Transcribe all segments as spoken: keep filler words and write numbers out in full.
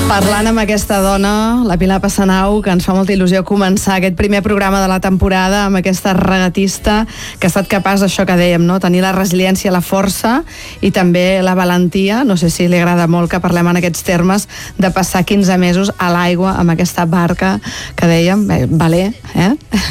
Parlant amb aquesta dona, la Pilar Passanau, que ens fa molta il·lusió començar aquest primer programa de la temporada amb aquesta regatista que ha estat capaç d'això que dèiem, no? Tenir la resiliència, la força i també la valentia, no sé si li agrada molt que parlem en aquests termes, de passar quinze mesos a l'aigua amb aquesta barca que dèiem, eh, valer, eh?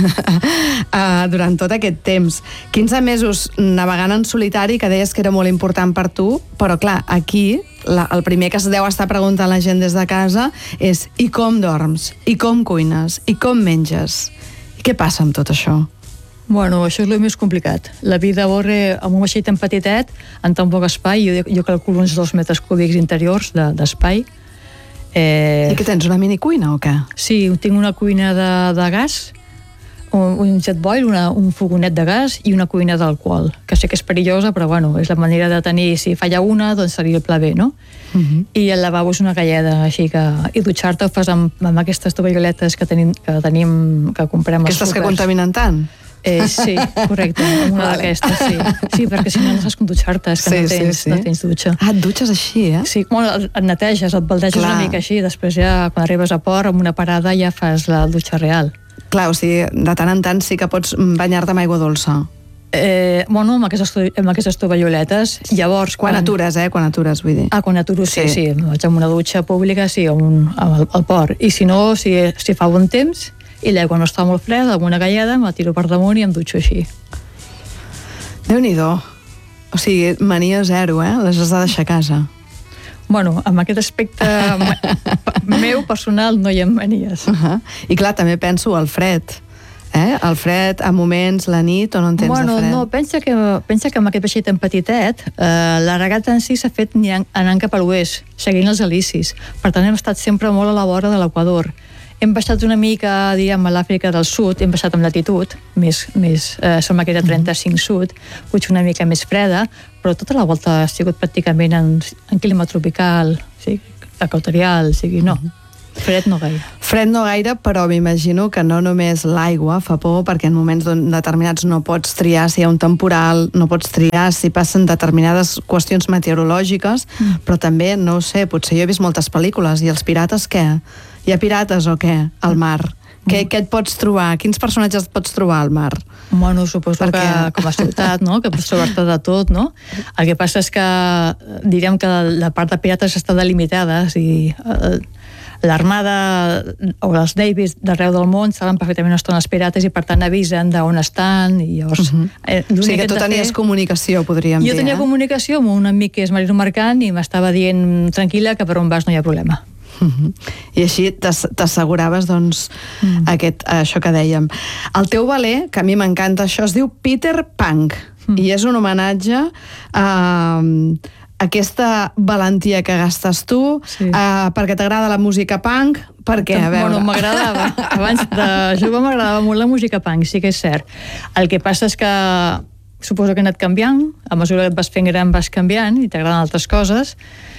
uh, durant tot aquest temps. quinze mesos navegant en solitari, que deies que era molt important per tu, però clar, aquí La, el primer que es deu estar preguntant la gent des de casa és i com dorms, i com cuines, i com menges. I què passa amb tot això? Bueno, això és el més complicat. La vida borre amb un vaixell tan petitet, en tan poc espai, jo, jo calculo uns dos metres cúbics interiors d'espai. De, eh... I què tens, una mini cuina o què? Sí, tinc una cuina de, de gas, un, un jet boil, una, un fogonet de gas i una cuina d'alcohol, que sé que és perillosa, però bueno, és la manera de tenir, si falla una, doncs seria el pla B, no? Uh -huh. I el lavabo és una galleda, així que... I dutxar-te ho fas amb, amb aquestes tovalloletes que tenim, que tenim, que comprem als Aquestes súpers. que contaminen tant? Eh, sí, correcte, una vale. d'aquestes, sí. Sí, perquè si no no saps com dutxar-te, és que sí, no, tens, sí, sí. no tens dutxa. Ah, et dutxes així, eh? Sí, bueno, et neteges, et baldeges Clar. una mica així, després ja, quan arribes a port, amb una parada ja fas la dutxa real. Clar, o sigui, de tant en tant sí que pots banyar-te amb aigua dolça. Eh, bueno, amb aquestes, amb aquestes tovalloletes, llavors... Quan, quan atures, eh? Quan atures, vull dir. Ah, quan aturo, sí, sí. sí. Vaig amb una dutxa pública, sí, amb un, amb el, al port. I si no, si, si fa bon temps, i l'aigua no està molt freda, amb una galleda, me la tiro per damunt i em dutxo així. Déu-n'hi-do. O sigui, mania zero, eh? Les has de deixar a casa. Bueno, amb aquest aspecte meu personal no hi ha manies. Uh -huh. I clar, també penso al fred. Eh? El fred, a moments, la nit, o no en tens bueno, de fred? No, pensa que, pensa que amb aquest vaixell tan petitet, eh, la regata en si s'ha fet anant cap a l'oest, seguint els helicis. Per tant, hem estat sempre molt a la vora de l'Equador. Hem baixat una mica, diguem, a l'Àfrica del Sud, hem baixat amb latitud, més, més eh, som aquí de trenta-cinc sud, potser una mica més freda, però tota la volta ha sigut pràcticament en, en clima tropical, sí, equatorial, o sigui, no. Fred no gaire. Fred no gaire, però m'imagino que no només l'aigua fa por, perquè en moments determinats no pots triar si hi ha un temporal, no pots triar si passen determinades qüestions meteorològiques, mm. però també, no ho sé, potser jo he vist moltes pel·lícules, i els pirates què? Hi ha pirates o què, al mar? Mm. Què, què et pots trobar? Quins personatges et pots trobar al mar? Bueno, suposo Perquè... que com a ciutat, no?, que pots trobar-te de tot, no? El que passa és que, diríem que la part de pirates està delimitada, o sigui, l'armada o els navies d'arreu del món saben perfectament on estan els pirates i per tant avisen d'on estan i llavors... Uh -huh. eh, o sigui que tu tenies fer... comunicació, podríem jo dir. Jo tenia eh? comunicació amb un amic que és marino mercant i m'estava dient tranquil·la que per on vas no hi ha problema. Uh -huh. I així t'asseguraves doncs mm. aquest, això que dèiem. El teu veler, que a mi m'encanta això, es diu Peter Punk mm. i és un homenatge a aquesta valentia que gastes tu, sí. uh, perquè t'agrada la música punk, perquè, a veure... Bueno, m'agradava. Abans de jove m'agradava molt la música punk, sí que és cert. El que passa és que suposo que he anat canviant, a mesura que et vas fent gran vas canviant i t'agraden altres coses.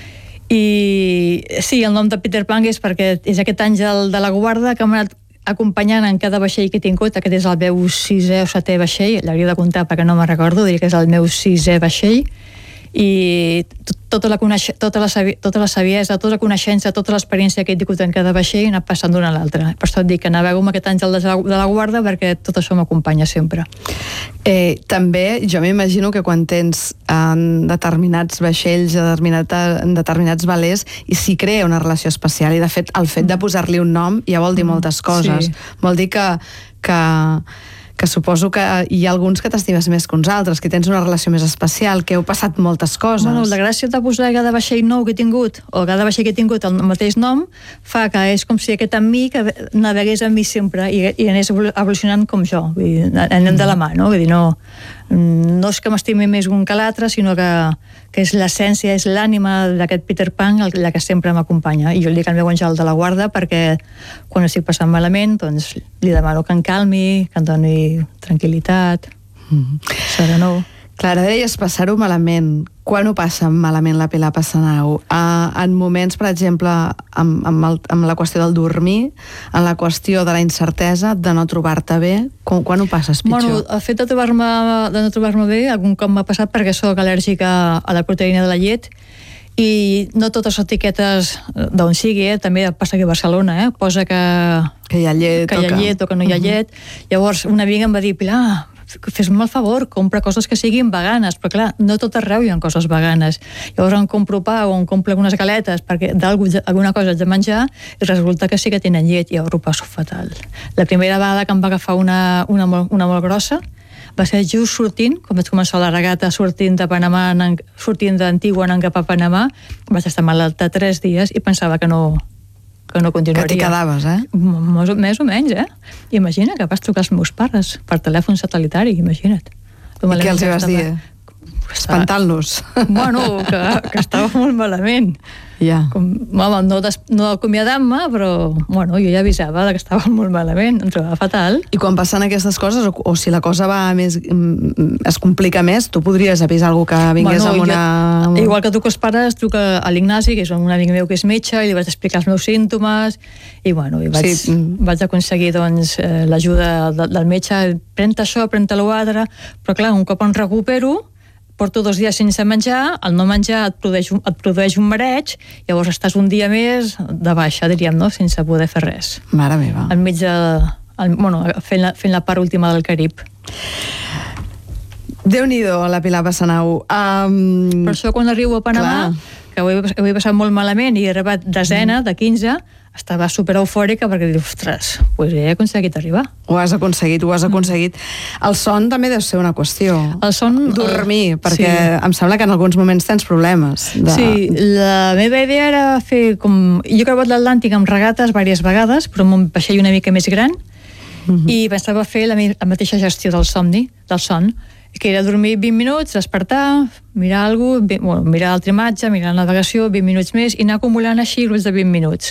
I sí, el nom de Peter Punk és perquè és aquest àngel de la guarda que m'ha anat acompanyant en cada vaixell que he tingut. Aquest és el meu sisè o setè vaixell, l'hauria de comptar perquè no me'n recordo, diria que és el meu sisè vaixell, i tota la, tota, la savi, tota la saviesa, tota la coneixença, tota l'experiència que he tingut en cada vaixell he anat passant d'una a l'altra. Per això et dic que navego amb aquest àngel de la, de la guarda perquè tot això m'acompanya sempre. Eh, també, jo m'imagino que quan tens en determinats vaixells, determinat, en determinats velers, i s'hi crea una relació especial, i de fet el fet de posar-li un nom ja vol dir moltes coses. Sí. Vol dir que... que que suposo que hi ha alguns que t'estimes més que uns altres, que tens una relació més especial, que heu passat moltes coses. Bueno, la gràcia de posar cada vaixell nou que he tingut, o cada vaixell que he tingut el mateix nom, fa que és com si aquest amic navegués amb mi sempre i, i anés evolucionant com jo. Vull dir, anem mm. de la mà, no? Vull dir, no, no és que m'estimi més un que l'altre, sinó que, que és l'essència, és l'ànima d'aquest Peter Pan la que sempre m'acompanya. I jo li dic al meu àngel de la guarda perquè quan estic passant malament, doncs li demano que em calmi, que em doni tranquil·litat, mm. serenor. Clara, deies passar-ho malament. Quan ho passa malament la Pilar Passanau? Uh, en moments, per exemple, amb, amb, el, amb la qüestió del dormir, en la qüestió de la incertesa, de no trobar-te bé, quan, quan ho passes pitjor? Bueno, el fet de, trobar-me, de no trobar-me bé, algun cop m'ha passat perquè soc al·lèrgica a la proteïna de la llet I no totes les etiquetes d'on sigui, eh? També passa aquí a Barcelona, eh? Posa que, que hi ha llet, que hi ha o, llet que... o que no hi ha llet. Uh-huh. Llavors, una amiga em va dir, Pilar, fes-me el favor, compra coses que siguin veganes, però clar, no tot arreu hi ha coses veganes. Llavors em compro pa o em compro algunes galetes perquè d'alguna cosa haig de menjar i resulta que sí que tenen llet i llavors ho passo fatal. La primera vegada que em va agafar una, una, molt, una molt grossa va ser just sortint, quan vaig començar la regata, sortint de Panamà, sortint d'Antigua anant cap a Panamà, vaig estar malalta tres dies i pensava que no, que no continuaria. Que t'hi quedaves, eh? Més, més o menys, eh? Imagina que vas trucar als meus pares per telèfon satellitari, imagina't. I què els hi vas dir? Espantant-los. Bueno, que, que estava molt malament. Ja. Com, home, no, des, no acomiadant-me, però bueno, jo ja avisava que estava molt malament, em trobava fatal. I quan passen aquestes coses, o, o si la cosa va més, es complica més, tu podries avisar algú que vingués bueno, amb una... Jo, igual que tu que els pares, truca a l'Ignasi, que és un amic meu que és metge, i li vaig explicar els meus símptomes, i bueno, i vaig, sí. vaig aconseguir doncs, eh, l'ajuda del, del metge, pren-te això, pren-te l'altre, però clar, un cop em recupero, porto dos dies sense menjar, el no menjar et produeix, un, et produeix un mareig, llavors estàs un dia més de baixa, diríem, no? Sense poder fer res. Mare meva. Enmig de... El, bueno, fent la, fent la part última del Carib. Déu-n'hi-do, la Pilar Passanau. Um... Per això quan arribo a Panamà, clar, que ho he, ho he passat molt malament i he arribat desena de quinze, estava super eufòrica perquè dius, ostres, pues he aconseguit arribar. Ho has aconseguit, ho has aconseguit. El son també deu ser una qüestió. El son... Dormir, el... perquè sí. Em sembla que en alguns moments tens problemes. De... Sí, la meva idea era fer com... Jo he creuat l'Atlàntic amb regates diverses vegades, però amb un vaixell una mica més gran, uh-huh. I pensava fer la, la mateixa gestió del somni, del son, que era dormir vint minuts, despertar, mirar alguna cosa, bueno, mirar l'altra imatge, mirar la navegació, vint minuts més, i anar acumulant així grups de vint minuts.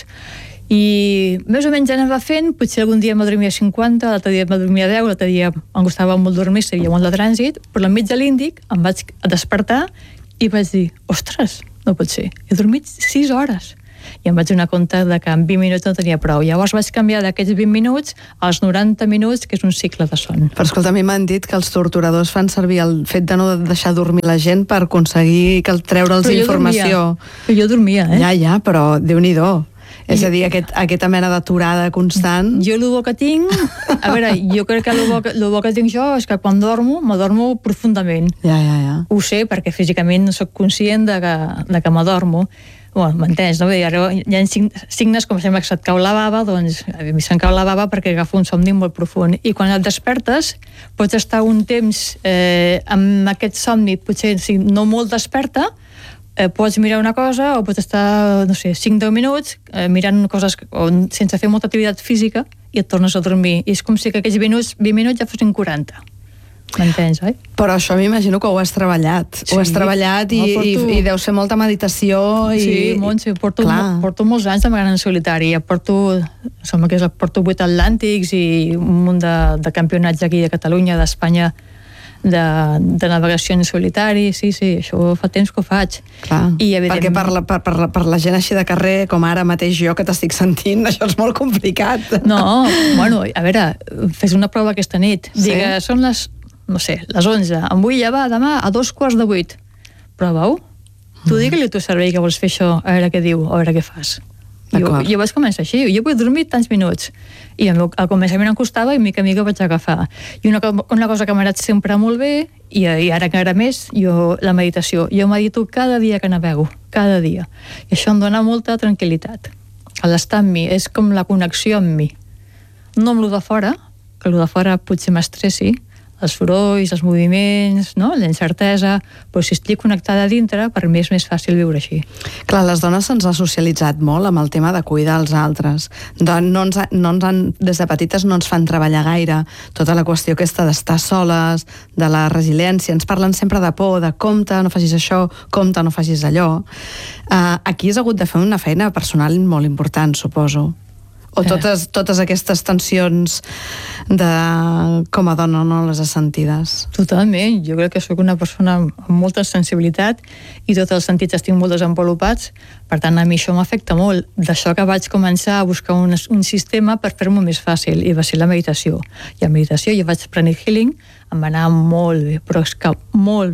I més o menys anava fent, potser algun dia m'adormia cinquanta, l'altre dia m'adormia deu, l'altre dia em costava molt dormir, hi havia molt de trànsit, però enmig de l'Índic em vaig despertar i vaig dir, ostres, no pot ser, he dormit sis hores. I em vaig donar compte de que en vint minuts no tenia prou. Llavors vaig canviar d'aquests vint minuts als noranta minuts, que és un cicle de son. Però escolta, a mi m'han dit que els torturadors fan servir el fet de no deixar dormir la gent per aconseguir que treure'ls informació. Però jo dormia, eh? Ja, ja, però Déu-n'hi-do. És a dir, aquest, aquesta mena d'aturada constant... Jo el bo que tinc... A veure, jo crec que el bo que, el bo que tinc jo és que quan dormo, m'adormo profundament. Ja, ja, ja. Ho sé, perquè físicament no soc conscient de que, de que m'adormo. Bueno, m'entens, no? Hi ha signes com sembla que se't cau la bava, doncs a mi se'm cau la bava perquè agafo un somni molt profund. I quan et despertes, pots estar un temps eh, amb aquest somni, potser no molt desperta, Eh, pots mirar una cosa o pots estar, no sé, cinc a deu minuts eh, mirant coses o, sense fer molta activitat física i et tornes a dormir. I és com si que aquells vint minuts, vint minuts ja fossin quaranta. M'entens, oi? Però això m'imagino que ho has treballat. Sí, ho has treballat i, porto... i, i deu ser molta meditació. I... Sí, molt, sí. Porto, porto molts anys de navegant en solitari. Ja porto, sembla que és, porto vuit Atlàntics i un munt de, de campionats aquí a Catalunya, d'Espanya, De, de navegació en solitari, sí, sí, això fa temps que ho faig. Clar, I, evidentment... perquè per la, per, per, la, per la gent així de carrer, com ara mateix jo que t'estic sentint, això és molt complicat. No, bueno, a veure, fes una prova aquesta nit. Sí? Digue, són les, no sé, les onze, em vull llevar demà a dos quarts de vuit. Prova-ho. Tu mm. digue-li a tu servei que vols fer això, a veure què diu, a veure què fas. Jo, jo vaig començar així, jo vull dormir tants minuts i al començament em costava i mica a mica vaig agafar. I una, una cosa que m'ha anat sempre molt bé i, i ara encara més, jo, la meditació. Jo medito cada dia que navego, cada dia. I això em dona molta tranquil·litat. L'estar amb mi és com la connexió amb mi. No amb lo de fora, que lo de fora potser m'estressi, els sorolls, els moviments, no? La incertesa, però si estic connectada a dintre, per mi és més fàcil viure així. Clar, les dones se'ns ha socialitzat molt amb el tema de cuidar els altres. No ens, no ens han, des de petites no ens fan treballar gaire. Tota la qüestió aquesta d'estar soles, de la resiliència, ens parlen sempre de por, de compte, no facis això, compte, no facis allò. Uh, aquí has hagut de fer una feina personal molt important, suposo. O totes, totes aquestes tensions de com a dona no les has sentides? Totalment. Jo crec que sóc una persona amb molta sensibilitat i tots els sentits estic molt desenvolupats. Per tant, a mi això m'afecta molt. D'això que vaig començar a buscar un, un sistema per fer-m'ho més fàcil, i va ser la meditació. I a meditació jo vaig prendre healing, em va anar molt bé, però és que molt bé.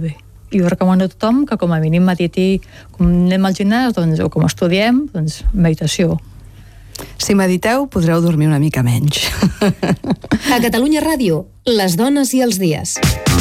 i ho recomano a tothom que com a mínim mediti, com anem al gimnàs doncs, o com estudiem, doncs meditació. Si mediteu, podreu dormir una mica menys. A Catalunya Ràdio, les dones i els dies.